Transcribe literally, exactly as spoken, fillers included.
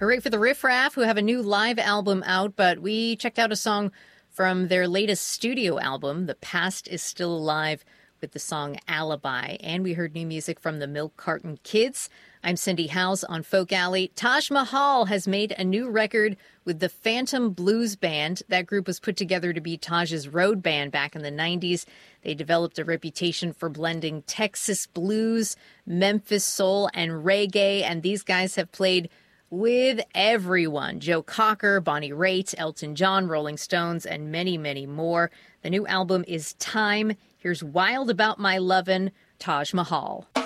Hooray for the Riff Raff, who have a new live album out, but we checked out a song from their latest studio album, The Past is Still Alive, with the song Alibi. And we heard new music from the Milk Carton Kids. I'm Cindy Howes on Folk Alley. Taj Mahal has made a new record with the Phantom Blues Band. That group was put together to be Taj's road band back in the nineties. They developed a reputation for blending Texas blues, Memphis soul, and reggae. And these guys have played with everyone. Joe Cocker, Bonnie Raitt, Elton John, Rolling Stones, and many, many more. The new album is Time. Here's Wild About My Lovin', Taj Mahal.